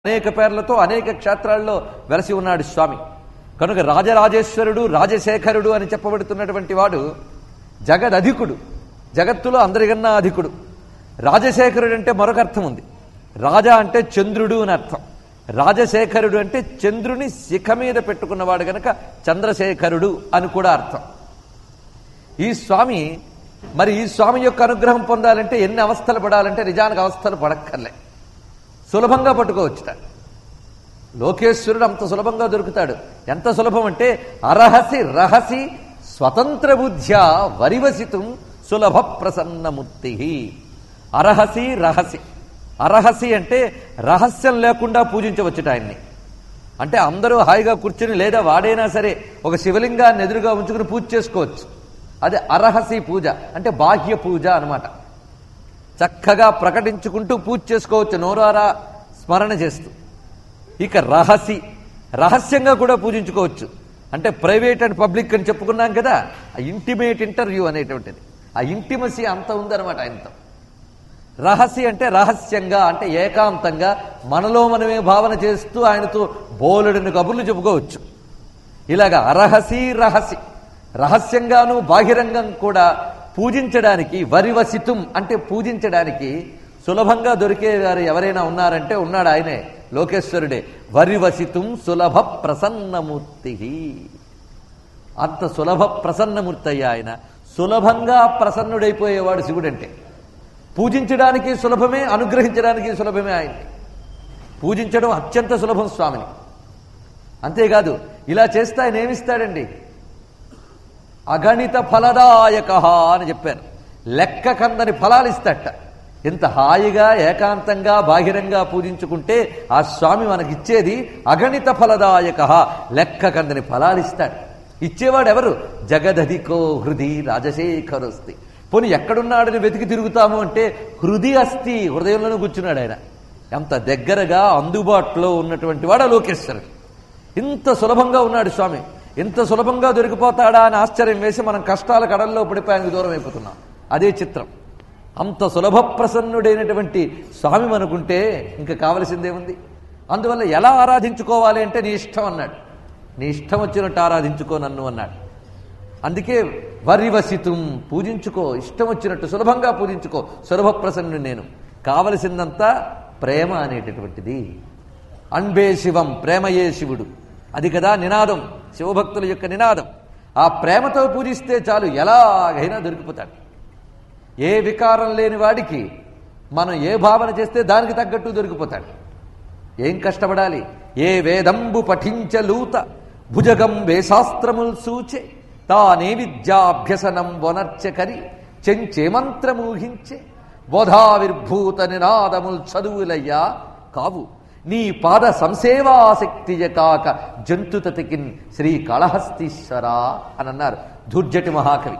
అనేక పేర్లతో అనేక క్షేత్రాల్లో వెలసి ఉన్నాడు స్వామి. కనుక రాజరాజేశ్వరుడు రాజశేఖరుడు అని చెప్పబడుతున్నటువంటి వాడు జగదధికుడు, జగత్తులో అందరికన్నా అధికుడు. రాజశేఖరుడు అంటే మరొక అర్థం ఉంది. రాజా అంటే చంద్రుడు అని అర్థం, రాజశేఖరుడు అంటే చంద్రుని శిఖ మీద పెట్టుకున్నవాడు గనక చంద్రశేఖరుడు అని కూడా అర్థం. ఈ స్వామి ఈ స్వామి యొక్క అనుగ్రహం పొందాలంటే ఎన్ని అవస్థలు పడాలంటే నిజానికి అవస్థలు పడక్కర్లే, సులభంగా పట్టుకోవచ్చుట. లోకేశ్వరుడు అంత సులభంగా దొరుకుతాడు. ఎంత సులభం అంటే అరహసి రహసి స్వతంత్ర బుద్ధ్యా వరివసితుం సులభ ప్రసన్నమూర్తి. అరహసి రహసి, అరహసి అంటే రహస్యం లేకుండా పూజించవచ్చుట ఆయన్ని. అంటే అందరూ హాయిగా కూర్చుని లేదా వాడైనా సరే ఒక శివలింగాన్ని ఎదురుగా ఉంచుకుని పూజ చేసుకోవచ్చు. అది అరహసి పూజ అంటే బాహ్య పూజ అన్నమాట. చక్కగా ప్రకటించుకుంటూ పూజ చేసుకోవచ్చు నోరారా స్మరణ చేస్తూ. ఇక రహసి, రహస్యంగా కూడా పూజించుకోవచ్చు. అంటే ప్రైవేట్ అండ్ పబ్లిక్ అని చెప్పుకున్నాం కదా, ఆ ఇంటిమేట్ ఇంటర్వ్యూ అనేటువంటిది, ఆ ఇంటిమసీ అంత ఉందన్నమాట ఆయనతో. రహసి అంటే రహస్యంగా, అంటే ఏకాంతంగా మనలో మనమే భావన చేస్తూ ఆయనతో బోలెడిని కబుర్లు చెప్పుకోవచ్చు. ఇలాగా అరహసి రహసి, రహస్యంగాను బాహిరంగం కూడా పూజించడానికి వరివసితుం అంటే పూజించడానికి సులభంగా దొరికేవారు ఎవరైనా ఉన్నారంటే ఉన్నాడు ఆయనే, లోకేశ్వరుడే. వరివసితుం సులభ ప్రసన్నమూర్తి. అంత సులభ ప్రసన్నమూర్తి అయ్యా ఆయన. సులభంగా ప్రసన్నుడైపోయేవాడు శివుడంటే. పూజించడానికి సులభమే, అనుగ్రహించడానికి సులభమే ఆయన్ని. పూజించడం అత్యంత సులభం స్వామిని. అంతేకాదు ఇలా చేస్తే ఆయన ఏమిస్తాడండి? అగణిత ఫలదాయక అని చెప్పారు. లెక్క కందని ఫలాలు ఇస్తాట. ఎంత హాయిగా ఏకాంతంగా బాహిరంగా పూజించుకుంటే ఆ స్వామి మనకిచ్చేది అగణిత ఫలదాయక, లెక్క కందని ఫలాలు ఇస్తాడు. ఇచ్చేవాడు ఎవరు? జగదధికో హృది రాజశేఖరస్తి. పోనీ ఎక్కడున్నాడని వెతికి తిరుగుతాము అంటే హృది అస్థి, హృదయంలోనూ కూర్చున్నాడు ఆయన. ఎంత దగ్గరగా అందుబాటులో ఉన్నటువంటి వాడు లోకేశ్వరుడు. ఇంత సులభంగా ఉన్నాడు స్వామి. ఇంత సులభంగా దొరికిపోతాడా అని ఆశ్చర్యం వేసి మనం కష్టాల కడల్లో పడిపోయి ఆయనకు దూరం అయిపోతున్నాం. అదే చిత్రం. అంత సులభ ప్రసన్నుడైనటువంటి స్వామి అనుకుంటే ఇంకా కావలసిందేముంది? అందువల్ల ఎలా ఆరాధించుకోవాలి అంటే నీ ఇష్టం అన్నాడు. నీ ఇష్టం వచ్చినట్టు ఆరాధించుకో నన్ను అన్నాడు. అందుకే వరివసితుం, పూజించుకో, ఇష్టం వచ్చినట్టు సులభంగా పూజించుకో, సులభ ప్రసన్నుడు నేను. కావలసిందంతా ప్రేమ అనేటటువంటిది. అన్బే శివం, ప్రేమయే శివుడు. అది కదా నినాదం, శివభక్తుల యొక్క నినాదం. ఆ ప్రేమతో పూజిస్తే చాలు, ఎలాగైనా దొరికిపోతాడు. ఏ వికారం లేని వాడికి మనం ఏ భావన చేస్తే దానికి తగ్గట్టు దొరికిపోతాడు. ఏం కష్టపడాలి? ఏ వేదంబు పఠించలూత భుజగం వేశాస్త్రముల్ సూచే తానే విద్యాభ్యసనం వనర్చకరి చెంచే మంత్రమూహించే బోధావిర్భూత నినాదముల్ చదువులయ్యా కావు నీ పాద సంసేవాశక్తియ కాక జంతుతతికిన్ శ్రీకాళహస్తీశ్వరా అని అన్నారు దుర్జటి మహాకవి.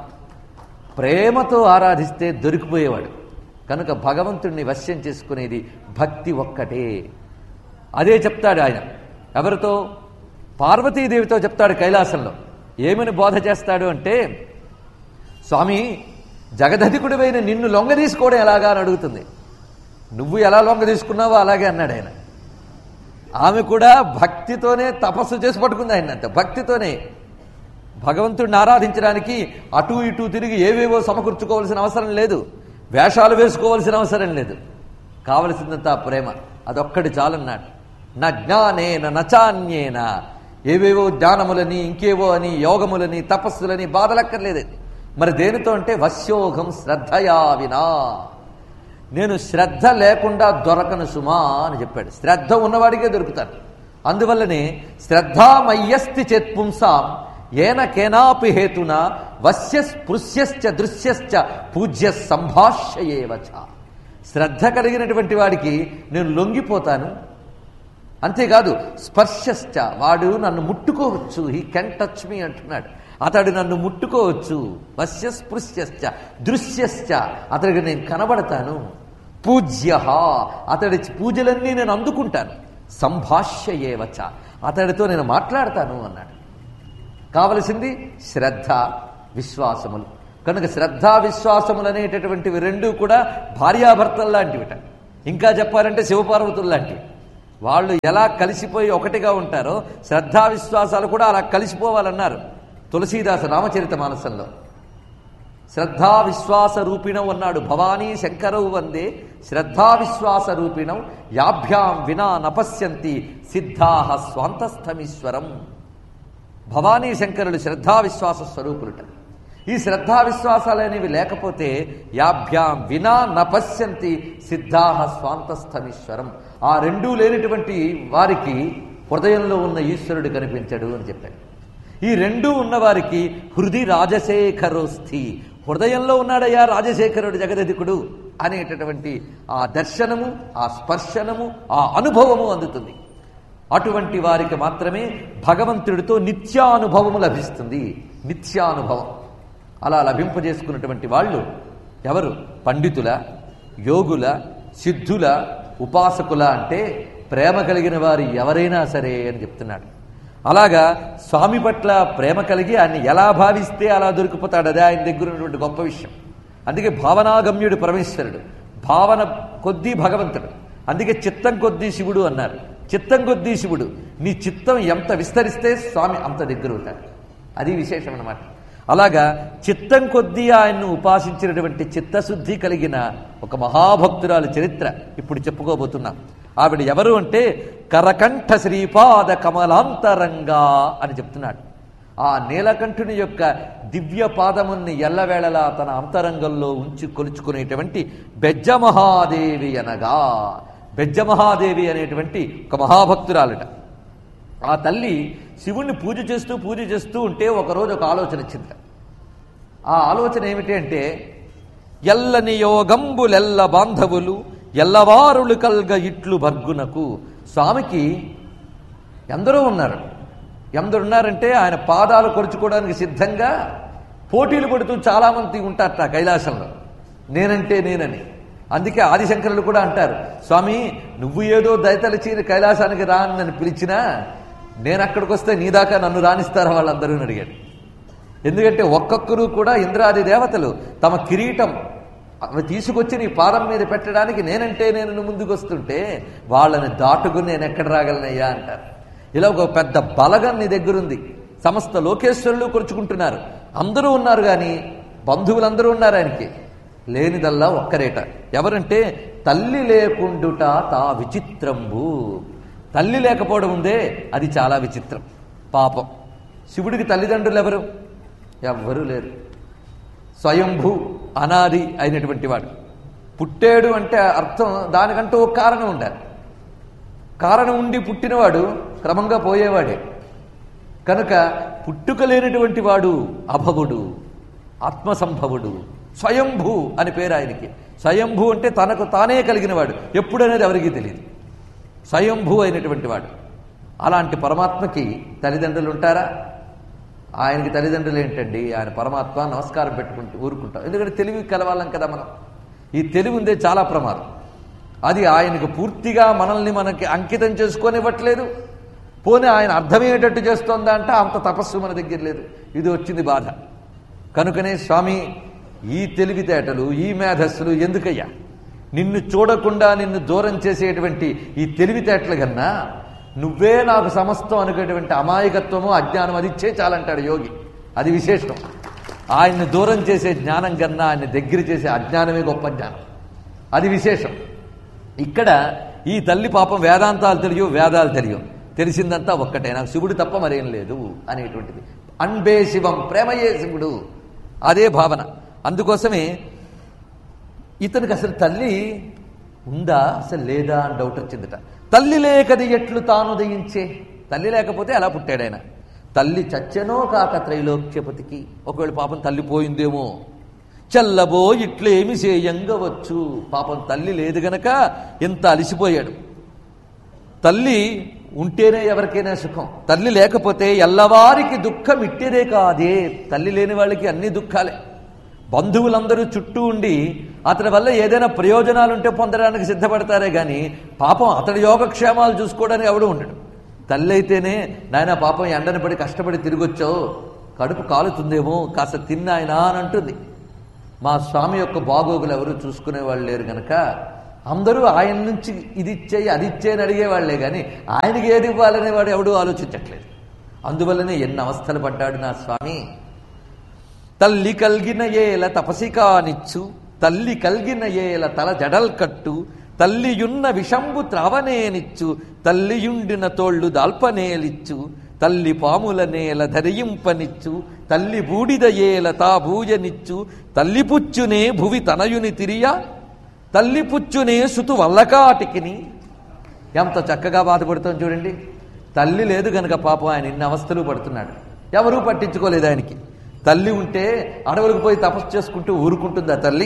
ప్రేమతో ఆరాధిస్తే దొరికిపోయేవాడు. కనుక భగవంతుణ్ణి వశ్యం చేసుకునేది భక్తి ఒక్కటే. అదే చెప్తాడు ఆయన. ఎవరితో? పార్వతీదేవితో చెప్తాడు కైలాసంలో. ఏమని బోధ చేస్తాడు అంటే, స్వామి జగదధికుడివైన నిన్ను లొంగ తీసుకోవడం ఎలాగా అని అడుగుతుంది. నువ్వు ఎలా లొంగ తీసుకున్నావో అలాగే అన్నాడు ఆయన. ఆమె కూడా భక్తితోనే తపస్సు చేసి పట్టుకుంది ఆయన. అంత భక్తితోనే భగవంతుడిని ఆరాధించడానికి అటు ఇటు తిరిగి ఏవేవో సమకూర్చుకోవాల్సిన అవసరం లేదు, వేషాలు వేసుకోవాల్సిన అవసరం లేదు. కావలసిందంతా ప్రేమ. అదొక్కటి చాలన్నాడు. నా జ్ఞానేన నచాన్యేన, ఏవేవో జ్ఞానములని ఇంకేవో అని యోగములని తపస్సులని బాధలక్కర్లేదు. మరి దేనితో అంటే వశ్యోగం శ్రద్ధయా వినా, నేను శ్రద్ధ లేకుండా దొరకను సుమా అని చెప్పాడు. శ్రద్ధ ఉన్నవాడికే దొరుకుతాను. అందువల్లనే శ్రద్ధామయ్యస్తి చేత్పుంసాం ఏన కేనాపి హేతున వశ్య స్పృశ్యశ్చ దృశ్యశ్చ పూజ్య సంభాష్యేవచ. శ్రద్ధ కలిగినటువంటి వాడికి నేను లొంగిపోతాను. అంతేకాదు స్పర్శశ్చ, వాడు నన్ను ముట్టుకోవచ్చు. హీ కెన్ టచ్ మీ అంటున్నాడు. అతడు నన్ను ముట్టుకోవచ్చు. వశ్య స్పృశ్యశ్చ దృశ్యశ్చ, అతడికి నేను కనబడతాను. పూజ్య, అతడి పూజలన్నీ నేను అందుకుంటాను. సంభాష్యేవచ, అతడితో నేను మాట్లాడతాను అన్నాడు. కావలసింది శ్రద్ధ విశ్వాసములు. కనుక శ్రద్ధా విశ్వాసములు అనేటటువంటివి రెండూ కూడా భార్యాభర్తలు లాంటివిట. ఇంకా చెప్పాలంటే శివపార్వతులు లాంటివి. వాళ్ళు ఎలా కలిసిపోయి ఒకటిగా ఉంటారో శ్రద్ధా విశ్వాసాలు కూడా అలా కలిసిపోవాలన్నారు తులసీదాసు రామచరిత మానసంలో. శ్రద్ధా విశ్వాస రూపిణం అన్నాడు. భవానీ శంకరౌ వందే శ్రద్ధా విశ్వాస రూపిణం యాభ్యాం వినా నపశ్యంతి సిద్ధాహ స్వాంతస్థమీశ్వరం. భవానీ శంకరులు శ్రద్ధా విశ్వాస స్వరూపులుట. ఈ శ్రద్ధా విశ్వాసాలనేవి లేకపోతే యాభ్యాం వినా నపశ్యంతి సిద్ధాహ స్వాంతస్థమీశ్వరం. ఆ రెండూ లేనటువంటి వారికి హృదయంలో ఉన్న ఈశ్వరుడు కనిపించడు అని చెప్పాడు. ఈ రెండూ ఉన్నవారికి హృది రాజశేఖరోస్థి, హృదయంలో ఉన్నాడయ్యా రాజశేఖరుడు జగదధికుడు అనేటటువంటి ఆ దర్శనము, ఆ స్పర్శనము, ఆ అనుభవము అందుతుంది. అటువంటి వారికి మాత్రమే భగవంతుడితో నిత్యానుభవము లభిస్తుంది. నిత్యానుభవం అలా లభింపజేసుకున్నటువంటి వాళ్ళు ఎవరు? పండితుల, యోగుల, సిద్ధుల, ఉపాసకుల అంటే ప్రేమ కలిగిన వారు ఎవరైనా సరే అని చెప్తున్నాడు. అలాగా స్వామి పట్ల ప్రేమ కలిగి ఆయన ఎలా భావిస్తే అలా దొరికిపోతాడు. అదే ఆయన దగ్గర ఉన్నటువంటి గొప్ప విషయం. అందుకే భావనాగమ్యుడు పరమేశ్వరుడు, భావన కొద్దీ భగవంతుడు. అందుకే చిత్తం కొద్దీ శివుడు అన్నారు. చిత్తం కొద్దీ శివుడు. నీ చిత్తం ఎంత విస్తరిస్తే స్వామి అంత దగ్గర అవుతాడు. అది విశేషం అన్నమాట. అలాగా చిత్తం కొద్దీ ఆయన్ను ఉపాసించినటువంటి చిత్తశుద్ధి కలిగిన ఒక మహాభక్తురాలు చరిత్ర ఇప్పుడు చెప్పుకోబోతున్నాం. ఆవిడ ఎవరు అంటే కరకంఠ శ్రీపాద కమలాంతరంగా అని చెప్తున్నాడు. ఆ నీలకంఠుని యొక్క దివ్య పాదముని ఎల్లవేళలా తన అంతరంగంలో ఉంచి కొలుచుకునేటువంటి బెజ్జమహాదేవి అనగా, బెజ్జమహాదేవి అనేటువంటి ఒక మహాభక్తురాలట. ఆ తల్లి శివుణ్ణి పూజ చేస్తూ ఉంటే ఒకరోజు ఒక ఆలోచన వచ్చింది. ఆ ఆలోచన ఏమిటి అంటే ఎల్లని యోగంబులెల్ల బాంధవులు ఎల్లవారులు కల్గ ఇట్లు భర్గునకు. స్వామికి ఎందరో ఉన్నారు. ఎందరున్నారంటే ఆయన పాదాలు కొరుచుకోవడానికి సిద్ధంగా పోటీలు పడుతూ చాలామంది ఉంటారట కైలాసంలో, నేనంటే నేనని. అందుకే ఆదిశంకరులు కూడా అంటారు, స్వామి నువ్వు ఏదో దయతలచి కైలాసానికి రా అని నన్ను పిలిచినా నేను అక్కడికి వస్తే నీ దాకా నన్ను రాణిస్తారా వాళ్ళందరూ అని అడిగాడు. ఎందుకంటే ఒక్కొక్కరు కూడా ఇంద్రాది దేవతలు తమ కిరీటం అవి తీసుకొచ్చి నీ పాదం మీద పెట్టడానికి నేనంటే నేను ముందుకు వస్తుంటే వాళ్ళని దాటుకుని నేను ఎక్కడ రాగలనయ్యా అంటారు. ఇలా ఒక పెద్ద బలగం నీ దగ్గరుంది. సమస్త లోకేశ్వరులు కొరుచుకుంటున్నారు, అందరూ ఉన్నారు, కానీ బంధువులందరూ ఉన్నారు. ఆయనకి లేనిదల్లా ఒక్కరేట. ఎవరంటే తల్లి లేకుండుట తా విచిత్రంబు. తల్లి లేకపోవడం ఉందే అది చాలా విచిత్రం. పాపం శివుడికి తల్లిదండ్రులు ఎవరు? ఎవ్వరూ లేరు. స్వయంభూ అనాది అయినటువంటి వాడు. పుట్టాడు అంటే అర్థం దానికంటూ ఒక కారణం ఉండాలి. కారణం ఉండి పుట్టినవాడు క్రమంగా పోయేవాడే. కనుక పుట్టుక లేనటువంటి వాడు అభవుడు, ఆత్మసంభవుడు, స్వయంభూ అని పేరు ఆయనకి. స్వయంభూ అంటే తనకు తానే కలిగిన వాడు, ఎప్పుడనేది ఎవరికీ తెలియదు. స్వయంభూ అయినటువంటి వాడు. అలాంటి పరమాత్మకి తల్లిదండ్రులు ఉంటారా? ఆయనకి తల్లిదండ్రులు ఏంటండి? ఆయన పరమాత్మ, నమస్కారం పెట్టుకుంటూ ఊరుకుంటాం. ఎందుకంటే తెలివి కలవాళ్ళం కదా మనం. ఈ తెలివి ఉందే చాలా ప్రమాదం. అది ఆయనకు పూర్తిగా మనల్ని మనకి అంకితం చేసుకొనివ్వట్లేదు. పోనీ ఆయన అర్థమయ్యేటట్టు చేస్తోందా అంటే అంత తపస్సు మన దగ్గర లేదు. ఇది వచ్చింది బాధ. కనుకనే స్వామి ఈ తెలివితేటలు, ఈ మేధస్సులు ఎందుకయ్యా? నిన్ను చూడకుండా నిన్ను దూరం చేసేటువంటి ఈ తెలివితేటలు కన్నా నువ్వే నాకు సమస్తం అనుకునేటువంటి అమాయకత్వము, అజ్ఞానం అది ఇచ్చే చాలంటాడు యోగి. అది విశేషం. ఆయన్ని దూరం చేసే జ్ఞానం కన్నా ఆయన్ని దగ్గర చేసే అజ్ఞానమే గొప్ప జ్ఞానం. అది విశేషం. ఇక్కడ ఈ తల్లి పాపం వేదాంతాలు తెలియవు, వేదాలు తెలియవు, తెలిసిందంతా ఒక్కటే, నాకు శివుడు తప్ప మరేం లేదు అనేటువంటిది. అన్బే శివం, ప్రేమయే శివుడు, అదే భావన. అందుకోసమే ఇతనికి అసలు తల్లి ఉందా అసలు లేదా అని డౌట్ వచ్చిందట. తల్లి లేకది ఎట్లు తాను దయించే. తల్లి లేకపోతే ఎలా పుట్టాడు ఆయన? తల్లి చచ్చెనో కాక త్రైలోక్యపతికి. ఒకవేళ పాపం తల్లి పోయిందేమో. చల్లబో ఇట్లేమి చేయంగవచ్చు. పాపం తల్లి లేదు గనక ఎంత అలిసిపోయాడు. తల్లి ఉంటేనే ఎవరికైనా సుఖం, తల్లి లేకపోతే ఎల్లవారికి దుఃఖం ఇట్టేదే కాదే. తల్లి లేని వాళ్ళకి అన్ని దుఃఖాలే. బంధువులందరూ చుట్టూ ఉండి అతడి వల్ల ఏదైనా ప్రయోజనాలు ఉంటే పొందడానికి సిద్ధపడతారే కానీ పాపం అతడి యోగక్షేమాలు చూసుకోవడానికి ఎవడు ఉండడు. తల్లి అయితేనే నాయన పాపం ఎండను పడి కష్టపడి తిరిగొచ్చావు, కడుపు కాలుతుందేమో, కాస్త తిన్నాయనా అని అంటుంది. మా స్వామి యొక్క బాగోగులు ఎవరు చూసుకునేవాళ్ళు లేరు గనక అందరూ ఆయన నుంచి ఇది ఇచ్చేయి అది ఇచ్చేయని అడిగేవాళ్లే కానీ ఆయనకి ఏది ఇవ్వాలనే వాడు ఎవడూ ఆలోచించట్లేదు. అందువల్లనే ఎన్ని అవస్థలు పడ్డాడు నా స్వామి. తల్లి కల్గిన ఏల తపసికానిచ్చు, తల్లి కల్గిన ఏల తల జడల్ కట్టు, తల్లియున్న విషంబు త్రావనేనిచ్చు, తల్లియుండిన తోళ్ళు దాల్పనేలిచ్చు, తల్లి పాముల నేల ధరింపనిచ్చు, తల్లి బూడిద ఏల తా భూజనిచ్చు, తల్లి పుచ్చునే భువి తనయుని తిరియా, తల్లి పుచ్చునే సుతు వల్లకాటికిని. ఎంత చక్కగా బాధపడుతాం చూడండి. తల్లి లేదు గనక పాపం ఆయన ఇన్ని అవస్థలు పడుతున్నాడు. ఎవరూ పట్టించుకోలేదు ఆయనకి. తల్లి ఉంటే అడవులకు పోయి తపస్సు చేసుకుంటూ ఊరుకుంటుందా తల్లి?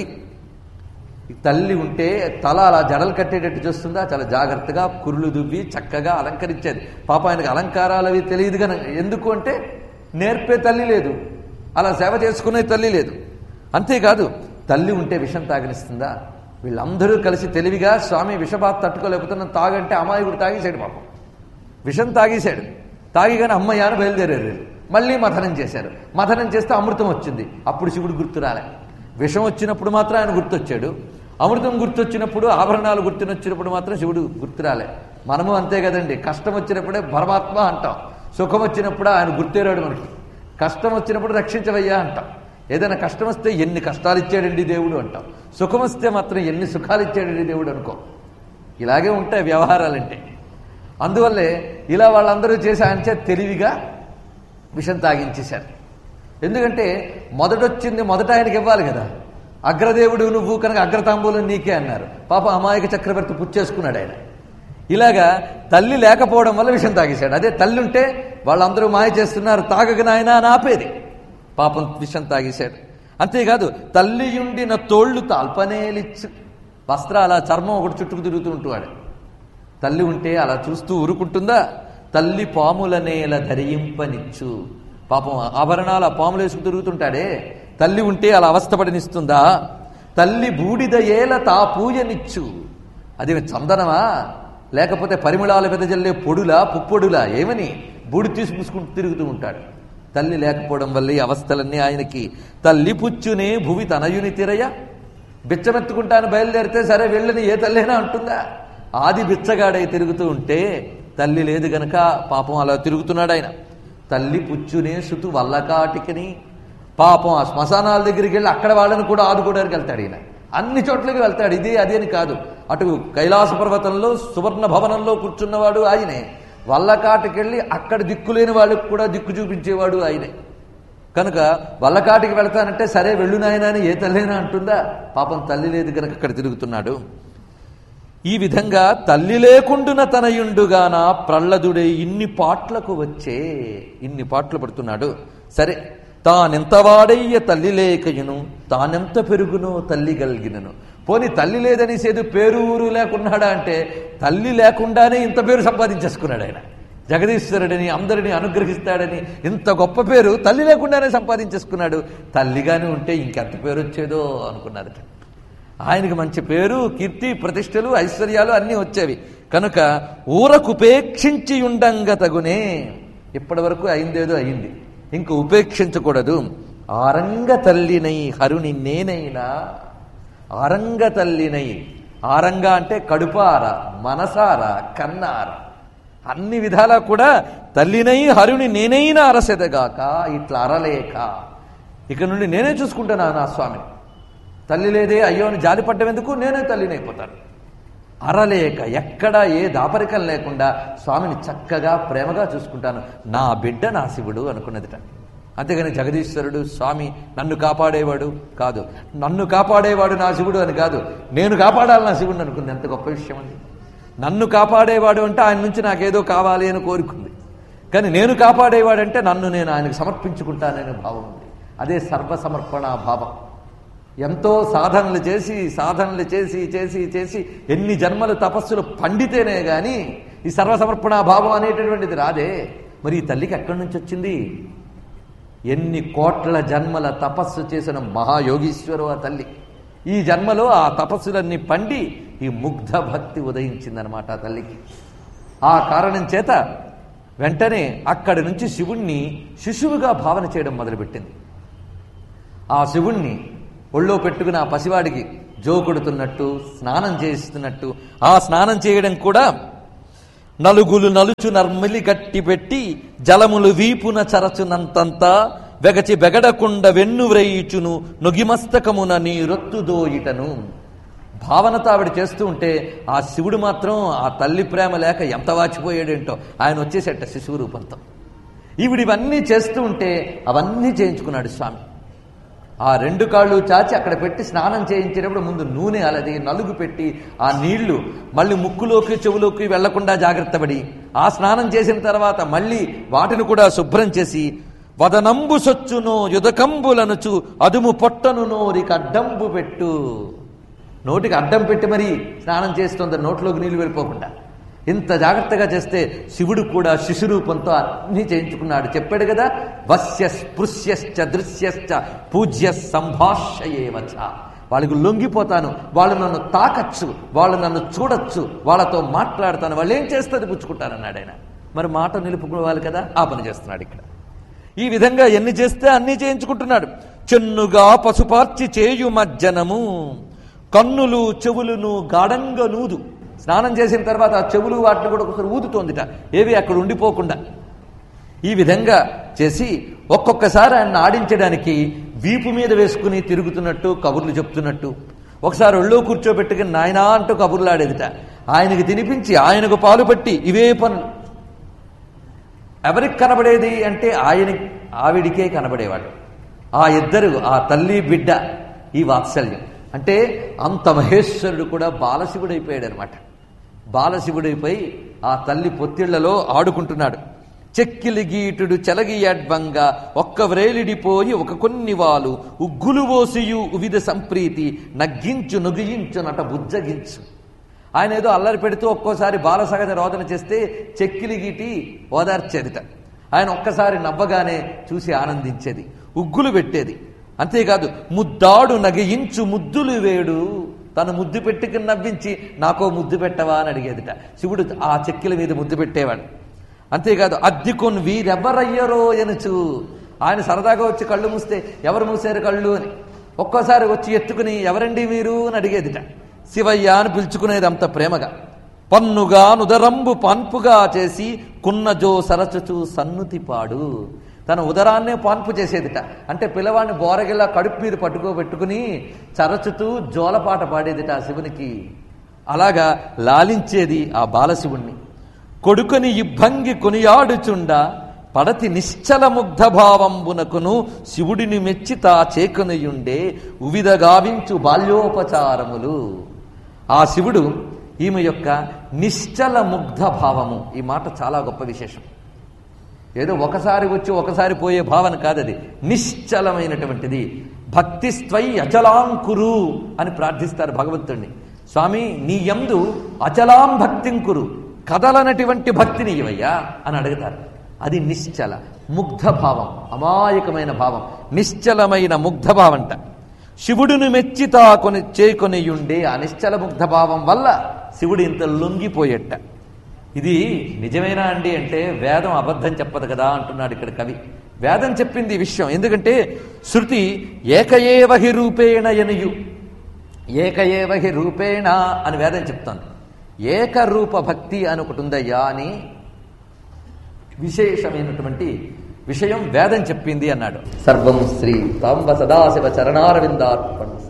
తల్లి ఉంటే తల అలా జడలు కట్టేటట్టు చూస్తుందా? చాలా జాగ్రత్తగా కురులు దువ్వి చక్కగా అలంకరించేది. పాప ఆయనకు అలంకారాలు అవి తెలియదు కనుక. ఎందుకు అంటే నేర్పే తల్లి లేదు, అలా సేవ చేసుకునే తల్లి లేదు. అంతేకాదు తల్లి ఉంటే విషం తాగనిస్తుందా? వీళ్ళందరూ కలిసి తెలివిగా స్వామి విషబాధ తట్టుకోలేకపోతే నన్ను తాగంటే అమాయకుడు తాగేశాడు. పాపం విషం తాగేశాడు. తాగిగానే అమ్మయ్యాను బయలుదేరారు. మళ్ళీ మథనం చేశారు. మథనం చేస్తే అమృతం వచ్చింది. అప్పుడు శివుడు గుర్తు రాలే. విషం వచ్చినప్పుడు మాత్రం ఆయన గుర్తొచ్చాడు. అమృతం గుర్తొచ్చినప్పుడు, ఆభరణాలు గుర్తునొచ్చినప్పుడు మాత్రం శివుడు గుర్తురాలే. మనము అంతే కదండి. కష్టం వచ్చినప్పుడే పరమాత్మ అంటాం, సుఖం వచ్చినప్పుడు ఆయన గుర్తేరాడు మనకి. కష్టం వచ్చినప్పుడు రక్షించవయ్యా అంటాం. ఏదైనా కష్టం వస్తే ఎన్ని కష్టాలు ఇచ్చాడండి దేవుడు అంటాం. సుఖం వస్తే మాత్రం ఎన్ని సుఖాలు ఇచ్చాడండి దేవుడు అనుకో. ఇలాగే ఉంటాయి వ్యవహారాలంటే. అందువల్లే ఇలా వాళ్ళందరూ చేసి ఆయన చేత తెలివిగా విషం తాగించేశారు. ఎందుకంటే మొదటొచ్చింది మొదట ఆయనకి ఇవ్వాలి కదా. అగ్రదేవుడు నువ్వు కనుక అగ్రతాంబూలం నీకే అన్నారు. పాప అమాయక చక్రవర్తి పుచ్చేసుకున్నాడు ఆయన. ఇలాగా తల్లి లేకపోవడం వల్ల విషం తాగేశాడు. అదే తల్లి ఉంటే వాళ్ళందరూ మాయ చేస్తున్నారు, తాగక నాయన అని ఆపేది. పాపం విషం తాగేశాడు. అంతేకాదు తల్లియుండిన తోళ్లు తాల్పనేలిచ్చు, వస్త్రాల చర్మం ఒకటి చుట్టుకు తిరుగుతూ ఉంటువాడు. తల్లి ఉంటే అలా చూస్తూ ఊరుకుంటుందా? తల్లి పాముల నేల ధరింపనిచ్చు, పాపం ఆభరణాలు పాములు వేసుకు తిరుగుతుంటాడే, తల్లి ఉంటే అలా అవస్థపడినిస్తుందా? తల్లి బూడిద ఏల తా పూజనిచ్చు, అది చందనమా లేకపోతే పరిమళాలు వెదజల్లే పొడులా పుప్పొడులా ఏమని బూడి తీసుకుంటూ తిరుగుతూ ఉంటాడు. తల్లి లేకపోవడం వల్ల ఈ అవస్థలన్నీ ఆయనకి. తల్లి పుచ్చునే భువి తనయుని తిరయ, బిచ్చమెత్తుకుంటాను బయలుదేరితే సరే వెళ్ళని ఏ తల్లైనా అంటుందా? ఆది బిచ్చగాడై తిరుగుతూ ఉంటే తల్లి లేదు గనక పాపం అలా తిరుగుతున్నాడు ఆయన. తల్లి పుచ్చునే సుతు వల్లకాటికని, పాపం ఆ శ్మశానాల దగ్గరికి వెళ్ళి అక్కడ వాళ్ళని కూడా ఆదుకోవడానికి వెళ్తాడు ఈయన. అన్ని చోట్లకి వెళ్తాడు. ఇది అది అని కాదు. అటు కైలాస పర్వతంలో సువర్ణ భవనంలో కూర్చున్నవాడు ఆయనే. వల్లకాటికెళ్ళి అక్కడ దిక్కులేని వాళ్ళకి కూడా దిక్కు చూపించేవాడు ఆయనే. కనుక వల్లకాటికి వెళ్తానంటే సరే వెళ్ళు నాయనా అని ఏ తల్లైనా అంటుందా? పాపం తల్లి లేదు కనుక అక్కడ తిరుగుతున్నాడు. ఈ విధంగా తల్లి లేకుండున తనయుండుగాన ప్రహ్లదుడే ఇన్ని పాట్లకు వచ్చే, ఇన్ని పాటలు పడుతున్నాడు. సరే తానెంత వాడయ్య తల్లి లేకయును, తానెంత పెరుగునో తల్లి గలిగినను. పోని తల్లి లేదనేసేది పేరు ఊరు లేకున్నాడా అంటే తల్లి లేకుండానే ఇంత పేరు సంపాదించేసుకున్నాడు ఆయన. జగదీశ్వరుడని అందరినీ అనుగ్రహిస్తాడని ఇంత గొప్ప పేరు తల్లి లేకుండానే సంపాదించేసుకున్నాడు. తల్లిగానే ఉంటే ఇంకెంత పేరు వచ్చేదో అనుకున్నారట. ఆయనకి మంచి పేరు, కీర్తి, ప్రతిష్టలు, ఐశ్వర్యాలు అన్నీ వచ్చేవి. కనుక ఊరకుపేక్షించి ఉండంగ తగునే. ఇప్పటి వరకు అయిందేదో అయింది, ఇంక ఉపేక్షించకూడదు. ఆరంగ తల్లినై హరుని నేనైనా, ఆరంగ తల్లినై, ఆరంగ అంటే కడుపార, మనసార, కన్నార, అన్ని విధాలా కూడా తల్లినై హరుని నేనైనా అరసెదగాక ఇట్లా అరలేక, ఇక నుండి నేనే చూసుకుంటాను నా స్వామిని. తల్లి లేదే అయ్యో అని జాలిపడ్డం ఎందుకు, నేనే తల్లినైపోతాను. అరలేక ఎక్కడ ఏ దాపరికం లేకుండా స్వామిని చక్కగా ప్రేమగా చూసుకుంటాను. నా బిడ్డ నా శివుడు అనుకున్నదిట. అంతేగాని జగదీశ్వరుడు స్వామి నన్ను కాపాడేవాడు కాదు, నన్ను కాపాడేవాడు నా శివుడు అని కాదు, నేను కాపాడాలి నా శివుడిని అనుకుంది. ఎంత గొప్ప విషయం అండి. నన్ను కాపాడేవాడు అంటే ఆయన నుంచి నాకేదో కావాలి అని కోరుకుంది. కానీ నేను కాపాడేవాడంటే నన్ను నేను ఆయనకు సమర్పించుకుంటాననే భావం ఉంది. అదే సర్వసమర్పణ భావం. ఎంతో సాధనలు చేసి సాధనలు చేసి చేసి చేసి ఎన్ని జన్మలు తపస్సులు పండితేనే గాని ఈ సర్వసమర్పణ భావం అనేటటువంటిది రాదే. మరి ఈ తల్లికి ఎక్కడి నుంచి వచ్చింది? ఎన్ని కోట్ల జన్మల తపస్సు చేసిన మహాయోగీశ్వరు ఆ తల్లి. ఈ జన్మలో ఆ తపస్సులన్నీ పండి ఈ ముగ్ధ భక్తి ఉదయించిందనమాట ఆ తల్లికి. ఆ కారణం చేత వెంటనే అక్కడి నుంచి శివుణ్ణి శిశువుగా భావన చేయడం మొదలుపెట్టింది. ఆ శివుణ్ణి ఒళ్ళో పెట్టుకుని ఆ పసివాడికి జోకొడుతున్నట్టు, స్నానం చేయిస్తున్నట్టు. ఆ స్నానం చేయడం కూడా నలుగులు నలుచు నర్మిలి గట్టి పెట్టి జలములు వీపున చరచునంతంతా వెగచి బెగడకుండ వెన్ను వ్రయిచును నొగిమస్తకమున నీ రొత్తుదోయిటను. భావనతో ఆవిడ చేస్తూ ఉంటే ఆ శివుడు మాత్రం ఆ తల్లి ప్రేమ లేక ఎంత వాచిపోయాడేంటో, ఆయన వచ్చేసేట శిశువు రూపంతో. ఈవిడివన్నీ చేస్తూ ఉంటే అవన్నీ చేయించుకున్నాడు స్వామి. ఆ 2 కాళ్ళు చాచి అక్కడ పెట్టి స్నానం చేయించేటప్పుడు ముందు నూనె అలది నలుగు పెట్టి ఆ నీళ్లు మళ్ళీ ముక్కులోకి చెవులోకి వెళ్లకుండా జాగ్రత్త పడి, ఆ స్నానం చేసిన తర్వాత మళ్ళీ వాటిని కూడా శుభ్రం చేసి వదనంబు సొచ్చునో యుదకంబులనుచు అదుము పొట్టను నోరికి అడ్డంబు పెట్టు. నోటికి అడ్డం పెట్టి మరీ స్నానం చేస్తుంది, నోట్లోకి నీళ్లు వెళ్ళిపోకుండా. ఇంత జాగ్రత్తగా చేస్తే శివుడు కూడా శిశురూపంతో అన్నీ చేయించుకున్నాడు. చెప్పాడు కదా, వస్య స్పృశ్యశ్చ దృశ్యశ్చ పూజ్య సంభాష్యేవచ. వాళ్ళకి లొంగిపోతాను, వాళ్ళు నన్ను తాకచ్చు, వాళ్ళు నన్ను చూడొచ్చు, వాళ్ళతో మాట్లాడతాను, వాళ్ళు ఏం చేస్తుంది పుచ్చుకుంటానన్నాడు ఆయన. మరి మాట నిలుపుకోవాలి కదా, ఆ పని చేస్తున్నాడు ఇక్కడ. ఈ విధంగా ఎన్ని చేస్తే అన్నీ చేయించుకుంటున్నాడు. చెన్నుగా పసుపార్చి చేయు మజ్జనము కన్నులు చెవులును గాఢంగా నూదు. స్నానం చేసిన తర్వాత ఆ చెవులు వాటిని కూడా ఒకసారి ఊదుతోందిట, ఏవి అక్కడ ఉండిపోకుండా. ఈ విధంగా చేసి ఒక్కొక్కసారి ఆయన ఆడించడానికి వీపు మీద వేసుకుని తిరుగుతున్నట్టు కబుర్లు చెప్తున్నట్టు, ఒకసారి ఒళ్ళో కూర్చోబెట్టుకుని నాయనా అంటూ కబుర్లు ఆడేదిట. ఆయనకి తినిపించి ఆయనకు పాలు పట్టి ఇవే పనులు. ఎవరికి కనబడేది అంటే ఆవిడికే కనబడేవాడు. ఆ ఇద్దరు, ఆ తల్లి బిడ్డ, ఈ వాత్సల్యం అంటే అంత మహేశ్వరుడు కూడా బాలశివుడైపోయాడు అనమాట. బాలశివుడైపోయి ఆ తల్లి పొత్తిళ్లలో ఆడుకుంటున్నాడు. చెక్కిలి గీటుడు చెలగియడ్వంగా ఒక్క వ్రేలిడిపోయి ఒక కొన్ని వాలు ఉగ్గులు ఓసియు ఉవిధ సంప్రీతి నగ్గించు నొగియించు నట బుజ్జగించు. ఆయన ఏదో అల్లరి పెడుతూ ఒక్కోసారి బాలసహజ రోదన చేస్తే చెక్కిలి గీటి ఓదార్చేదిట. ఆయన ఒక్కసారి నవ్వగానే చూసి ఆనందించేది, ఉగ్గులు పెట్టేది. అంతేకాదు ముద్దాడు నగయించు ముద్దులు వేడు, తను ముద్దు పెట్టుకుని నవ్వించి నాకో ముద్దు పెట్టవా అని అడిగేదిట. శివుడు ఆ చెక్కిల మీద ముద్దు పెట్టేవాడు. అంతేకాదు అద్దికొన్ వీరెవ్వరయ్యరో ఎనుచు, ఆయన సరదాగా వచ్చి కళ్ళు మూస్తే ఎవరు మూసారు కళ్ళు అని, ఒక్కోసారి వచ్చి ఎత్తుకుని ఎవరండి మీరు అని అడిగేదిట. శివయ్య అని పిలుచుకునేది అంత ప్రేమగా. పన్నుగా నుదరంబు పాన్పుగా చేసి కున్నజో సరచుచు సన్నుతి పాడు. తన ఉదరాన్నే పాన్పు చేసేదిట. అంటే పిల్లవాడిని బోరగిలా కడుపు మీద పట్టుకోబెట్టుకుని చరచుతూ జోలపాట పాడేదిట ఆ శివునికి. అలాగా లాలించేది ఆ బాలశివుణ్ణి. కొడుకుని ఇబ్బంగి కొనియాడుచుండ పడతి నిశ్చల ముగ్ధ భావంబునకును శివుడిని మెచ్చితా చేకనుయుండే ఉవిధ గావించు బాల్యోపచారములు. ఆ శివుడు ఈమె యొక్క నిశ్చల ముగ్ధ భావము. ఈ మాట చాలా గొప్ప విశేషం. ఏదో ఒకసారి వచ్చి ఒకసారి పోయే భావన కాదది, నిశ్చలమైనటువంటిది. భక్తిస్త్వై అచలాంకురు అని ప్రార్థిస్తారు భగవంతుణ్ణి. స్వామి నీ యందు అచలాం భక్తింకురు, కదలనటువంటి భక్తిని ఇవయ్యా అని అడుగుతారు. అది నిశ్చల ముగ్ధ భావం, అమాయకమైన భావం, నిశ్చలమైన ముగ్ధ భావంట. శివుడిని మెచ్చితా చేకొనియుండే ఆ నిశ్చల ముగ్ధ భావం వల్ల శివుడు ఇంత లొంగిపోయేట. ఇది నిజమేనా అండి అంటే వేదం అబద్ధం చెప్పదు కదా అంటున్నాడు ఇక్కడ కవి. వేదం చెప్పింది ఈ విషయం. ఎందుకంటే శృతి ఏకయేవహి రూపేణ ఎనయు, ఏకయేవహి రూపేణ అని వేదం చెప్తోంది. ఏకరూప భక్తి అని ఒకటి ఉందయ్యా అని విశేషమైనటువంటి విషయం వేదం చెప్పింది అన్నాడు. సర్వం శ్రీ సాంబ సదాశివ చరణారవిందార్పణ.